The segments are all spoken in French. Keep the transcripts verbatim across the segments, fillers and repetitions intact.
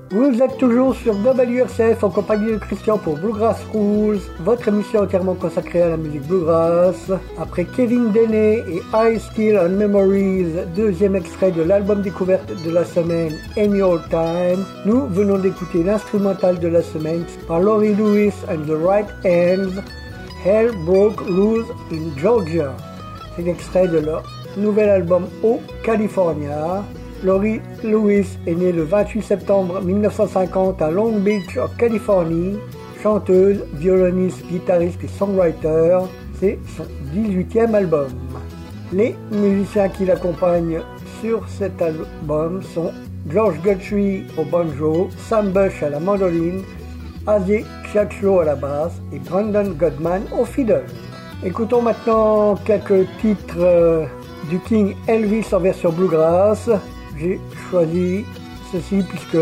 Vous êtes toujours sur W R C F en compagnie de Christian pour Bluegrass Rules, votre émission entièrement consacrée à la musique bluegrass. Après Kevin Deney et I Still on Memories, deuxième extrait de l'album découverte de la semaine Any Old Time, nous venons d'écouter l'instrumental de la semaine par Laurie Lewis and the Right Hands, Hell Broke Loose in Georgia. C'est l'extrait de leur nouvel album O California. Laurie Lewis est née le vingt-huit septembre mille neuf cent cinquante à Long Beach, en Californie. Chanteuse, violoniste, guitariste et songwriter, c'est son dix-huitième album. Les musiciens qui l'accompagnent sur cet album sont George Guthrie au banjo, Sam Bush à la mandoline, Ozzie Chiachlo à la basse et Brandon Goodman au fiddle. Écoutons maintenant quelques titres euh, du King Elvis en version bluegrass. J'ai choisi ceci puisque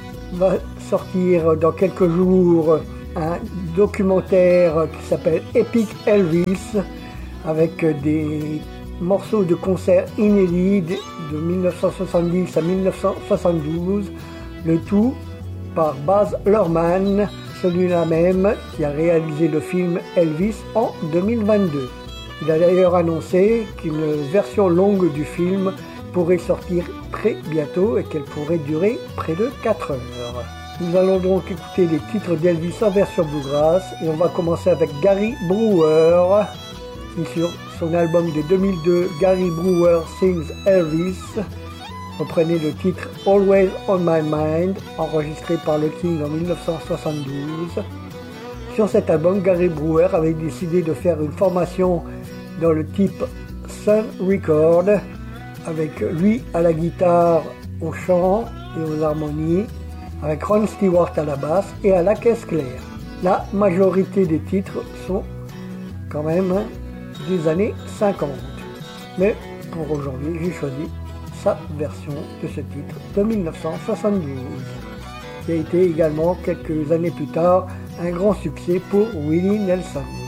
va sortir dans quelques jours un documentaire qui s'appelle Epic Elvis avec des morceaux de concerts inédits de mille neuf cent soixante-dix à mille neuf cent soixante-douze, le tout par Baz Luhrmann, celui-là même qui a réalisé le film Elvis en deux mille vingt-deux. Il a d'ailleurs annoncé qu'une version longue du film pourrait sortir très bientôt et qu'elle pourrait durer près de quatre heures. Nous allons donc écouter les titres d'Elvis en version bluegrass et on va commencer avec Gary Brewer qui sur son album de deux mille deux Gary Brewer Sings Elvis reprenait le titre Always on My Mind enregistré par le King en mille neuf cent soixante-douze. Sur cet album, Gary Brewer avait décidé de faire une formation dans le type Sun Record avec lui à la guitare, au chant et aux harmonies, avec Ron Stewart à la basse et à la caisse claire. La majorité des titres sont quand même des années cinquante. Mais pour aujourd'hui, j'ai choisi sa version de ce titre de mille neuf cent soixante-douze, qui a été également quelques années plus tard un grand succès pour Willie Nelson.